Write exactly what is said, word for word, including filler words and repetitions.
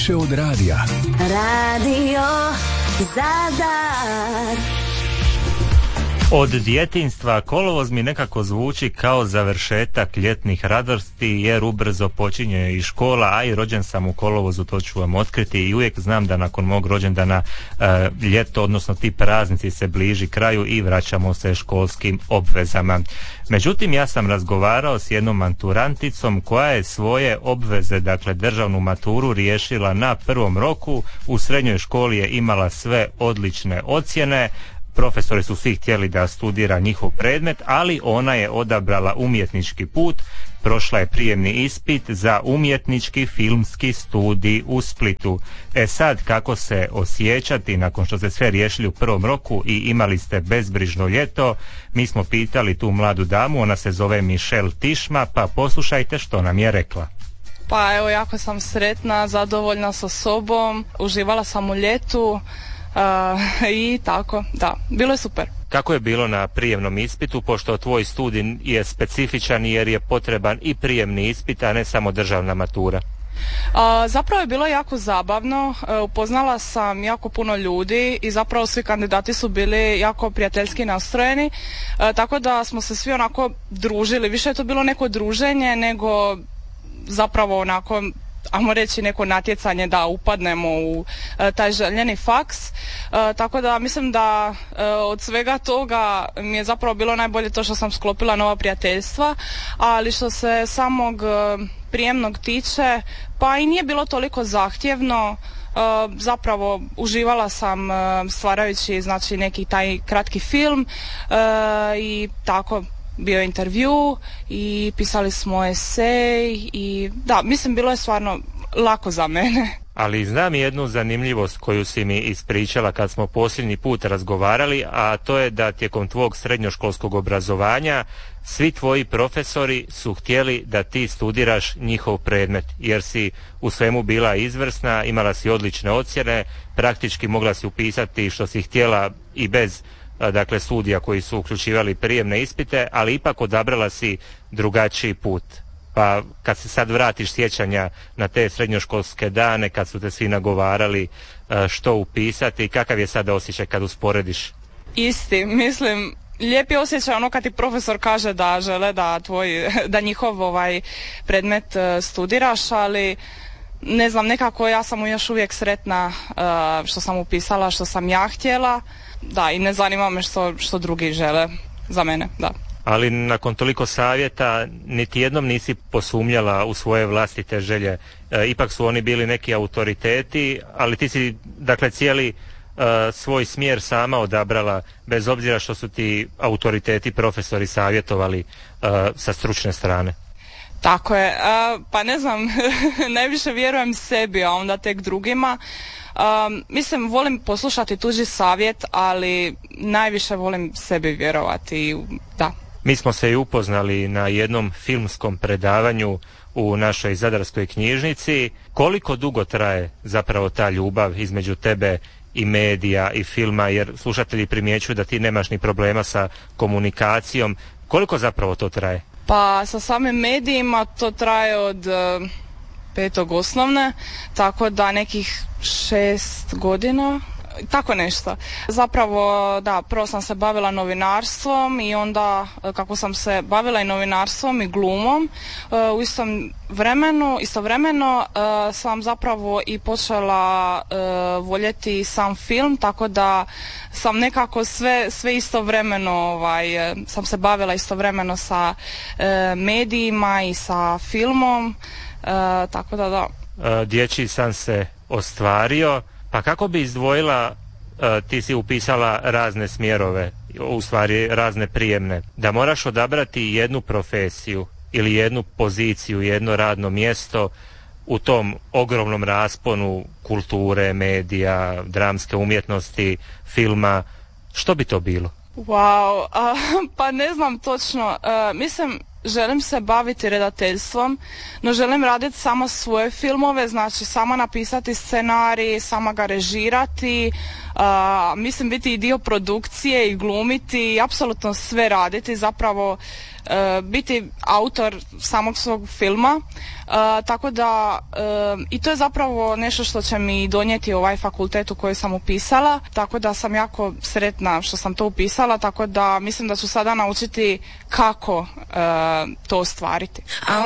više od radija. Radio Zadar. Od djetinjstva kolovoz mi nekako zvuči kao završetak ljetnih radosti, jer ubrzo počinje i škola, a i rođen sam u kolovozu, to ću vam otkriti, i uvijek znam da nakon mog rođendana e, ljeto, odnosno ti praznici se bliži kraju i vraćamo se školskim obvezama. Međutim, ja sam razgovarao s jednom maturanticom koja je svoje obveze, dakle državnu maturu, riješila na prvom roku. U srednjoj školi je imala sve odlične ocjene, profesori su svi htjeli da studira njihov predmet, ali ona je odabrala umjetnički put, prošla je prijemni ispit za umjetnički filmski studij u Splitu. E sad, kako se osjećati nakon što ste sve riješili u prvom roku i imali ste bezbrižno ljeto, mi smo pitali tu mladu damu, ona se zove Michelle Tišma, pa poslušajte što nam je rekla. Pa evo, jako sam sretna, zadovoljna sa sobom, uživala sam u ljetu. Uh, i tako, da, bilo je super. Kako je bilo na prijemnom ispitu, pošto tvoj studij je specifičan jer je potreban i prijemni ispit, a ne samo državna matura? Uh, zapravo je bilo jako zabavno, uh, upoznala sam jako puno ljudi i zapravo svi kandidati su bili jako prijateljski nastrojeni, uh, tako da smo se svi onako družili, više je to bilo neko druženje nego zapravo onako, ajmo reći, neko natjecanje da upadnemo u e, taj željeni faks, e, tako da mislim da e, od svega toga mi je zapravo bilo najbolje to što sam sklopila nova prijateljstva, ali što se samog e, prijemnog tiče, pa i nije bilo toliko zahtjevno. E, zapravo uživala sam e, stvarajući, znači, neki taj kratki film e, i tako. Bio je intervju i pisali smo esej i da, mislim, bilo je stvarno lako za mene. Ali znam jednu zanimljivost koju si mi ispričala kad smo posljednji put razgovarali, a to je da tijekom tvog srednjoškolskog obrazovanja svi tvoji profesori su htjeli da ti studiraš njihov predmet, jer si u svemu bila izvrsna, imala si odlične ocjene, praktički mogla si upisati što si htjela i bez dakle studija koji su uključivali prijemne ispite, ali ipak odabrala si drugačiji put. Pa kad se sad vratiš sjećanja na te srednjoškolske dane, kad su te svi nagovarali što upisati, kakav je sada osjećaj kad usporediš? Isti, mislim, lijepi osjećaj ono kad ti profesor kaže da žele da tvoj, da njihov ovaj predmet studiraš, ali ne znam, nekako ja sam još uvijek sretna što sam upisala što sam ja htjela. Da, i ne zanima me što, što drugi žele za mene, da. Ali nakon toliko savjeta niti jednom nisi posumnjala u svoje vlastite želje. E, ipak su oni bili neki autoriteti, ali ti si, dakle, cijeli e, svoj smjer sama odabrala, bez obzira što su ti autoriteti, profesori savjetovali e, sa stručne strane. Tako je, a, pa ne znam, najviše vjerujem sebi, a onda tek drugima. Um, mislim, volim poslušati tuđi savjet, ali najviše volim sebi vjerovati, da. Mi smo se i upoznali na jednom filmskom predavanju u našoj zadarskoj knjižnici. Koliko dugo traje zapravo ta ljubav između tebe i medija i filma, jer slušatelji primjećuju da ti nemaš ni problema sa komunikacijom. Koliko zapravo to traje? Pa sa samim medijima to traje od uh, petog osnovne, tako da nekih šest godina, tako nešto. Zapravo, da, prvo sam se bavila novinarstvom i onda kako sam se bavila i novinarstvom i glumom, u istom vremenu, istovremeno sam zapravo i počela voljeti sam film, tako da sam nekako sve, sve istovremeno, ovaj, sam se bavila istovremeno sa medijima i sa filmom, tako da da. Dječji san se ostvario, pa kako bi izdvojila, ti si upisala razne smjerove, u stvari razne prijemne, da moraš odabrati jednu profesiju ili jednu poziciju, jedno radno mjesto u tom ogromnom rasponu kulture, medija, dramske umjetnosti, filma, što bi to bilo? Wow, a, pa ne znam točno, a, mislim, želim se baviti redateljstvom, no želim raditi samo svoje filmove, znači sama napisati scenarij, sama ga režirati, a, mislim biti i dio produkcije i glumiti i apsolutno sve raditi, zapravo e, biti autor samog svog filma, e, tako da e, i to je zapravo nešto što će mi donijeti ovaj fakultet u koji sam upisala, tako da sam jako sretna što sam to upisala, tako da mislim da ću sada naučiti kako e, to ostvariti.